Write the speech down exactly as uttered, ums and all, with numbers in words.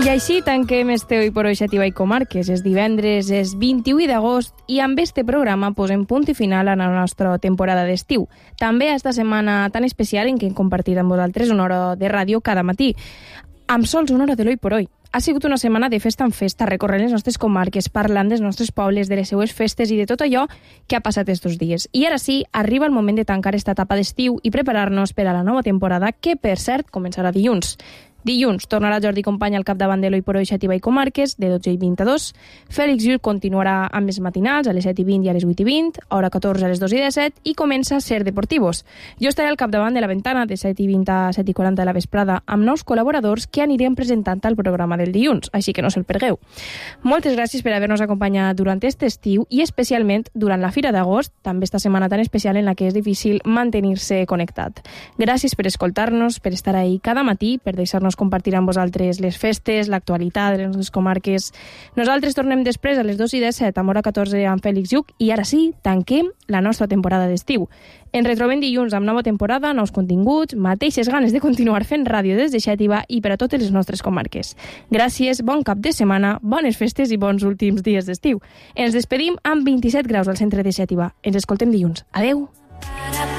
I així tanquem este Hoy por Hoy Xàtiva i Comarques. És divendres, és vint-i-u d'agost i amb este programa posem punt i final a la nostra temporada d'estiu. També a esta setmana tan especial en què hem compartit amb vosaltres una hora de ràdio cada matí. Amb sols una hora de l'Hoy por Hoy. Ha sigut una setmana de festa en festa, recorrent les nostres comarques, parlant dels nostres pobles, de les seues festes i de tot allò que ha passat estos dies. I ara sí, arriba el moment de tancar esta etapa d'estiu i preparar-nos per a la nova temporada, que, per cert, començarà dilluns. Dilluns tornarà Jordi Company al capdavant de l'Hoy por Hoy Xàtiva i Comarques, de dotze i vint a dos. Fèlix Llull continuarà amb les matinals, a les set i vint i a les vuit i vint, hora catorze a les dos i disset, i comença Ser Deportivos. Jo estaré al capdavant de la ventana de set i vint a set i quaranta de la vesprada amb nous col·laboradors que anirem presentant al programa del dilluns, així que no se'l pergueu. Moltes gràcies per haver-nos acompanyat durant aquest estiu i especialment durant la Fira d'Agost, també esta setmana tan especial en la que és difícil mantenir-se connectat. Gràcies per escoltar-nos, per estar ahí cada matí, per deixar-nos compartir amb vosaltres les festes, l'actualitat de les nostres comarques. Nosaltres tornem després a les dos i disset amb hora catorze amb Fèlix Lluc i ara sí, tanquem la nostra temporada d'estiu. Ens retrobem dilluns amb nova temporada, nous continguts, mateixes ganes de continuar fent ràdio des de Xàtiva i per a totes les nostres comarques. Gràcies, bon cap de setmana, bones festes i bons últims dies d'estiu. Ens despedim amb vint-i-set graus al centre de Xàtiva. Ens escoltem dilluns. Adeu!